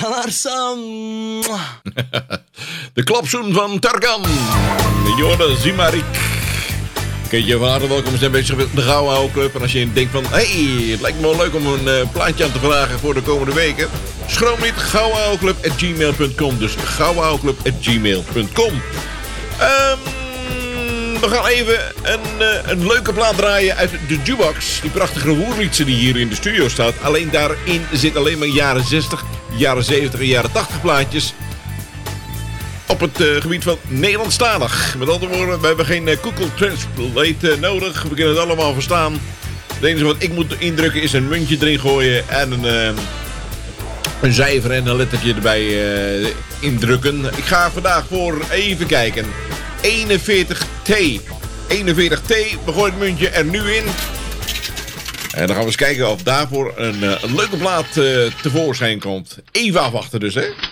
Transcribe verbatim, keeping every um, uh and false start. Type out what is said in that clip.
Galarsan. De klapzoen van Tarkan. Jorde Zimarik. Kun je van harte welkom zijn bezig met de Gouden Oude Club. En als je denkt van, hé, hey, het lijkt me wel leuk om een uh, plaatje aan te vragen voor de komende weken. Schroom niet, gouwenaudeclub at gmail punt com. Dus gouwenaudeclub at gmail punt com. Um, we gaan even een, uh, een leuke plaat draaien uit de jukebox. Die prachtige woerliedse die hier in de studio staat. Alleen daarin zit alleen maar jaren zestig, jaren zeventig en jaren tachtig plaatjes. Op het uh, gebied van Nederlandstalig. Met andere woorden, we hebben geen uh, Google Translate uh, nodig. We kunnen het allemaal verstaan. Het enige wat ik moet indrukken is een muntje erin gooien en een, uh, een cijfer en een lettertje erbij uh, indrukken. Ik ga vandaag voor, even kijken, eenenveertig T. eenenveertig T, we gooien het muntje er nu in. En dan gaan we eens kijken of daarvoor een, uh, een leuke plaat uh, tevoorschijn komt. Even afwachten dus, hè.